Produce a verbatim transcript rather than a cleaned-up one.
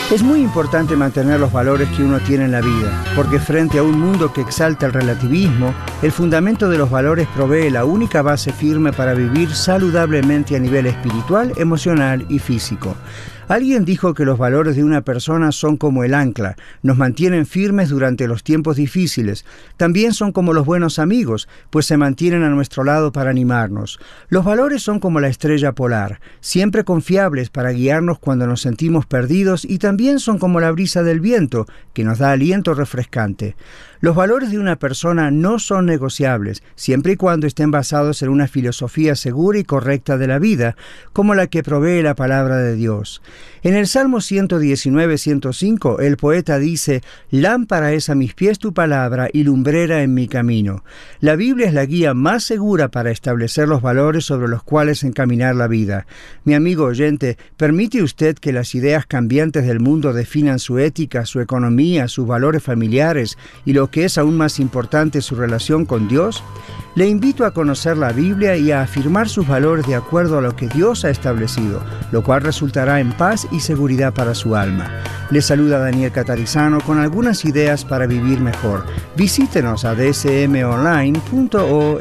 Es muy importante mantener los valores que uno tiene en la vida, porque frente a un mundo que exalta el relativismo, el fundamento de los valores provee la única base firme para vivir saludablemente a nivel espiritual, emocional y físico. Alguien dijo que los valores de una persona son como el ancla, nos mantienen firmes durante los tiempos difíciles. También son como los buenos amigos, pues se mantienen a nuestro lado para animarnos. Los valores son como la estrella polar, siempre confiables para guiarnos cuando nos sentimos perdidos, y también son como la brisa del viento, que nos da aliento refrescante. Los valores de una persona no son negociables, siempre y cuando estén basados en una filosofía segura y correcta de la vida, como la que provee la palabra de Dios. En el Salmo ciento diecinueve, ciento cinco, el poeta dice: «Lámpara es a mis pies tu palabra y lumbrera en mi camino». La Biblia es la guía más segura para establecer los valores sobre los cuales encaminar la vida. Mi amigo oyente, ¿permite usted que las ideas cambiantes del mundo definan su ética, su economía, sus valores familiares y lo que es aún más importante, su relación con Dios? Le invito a conocer la Biblia y a afirmar sus valores de acuerdo a lo que Dios ha establecido, lo cual resultará en paz y seguridad para su alma. Le saluda Daniel Catarizano con algunas ideas para vivir mejor. Visítenos a d s m online punto org.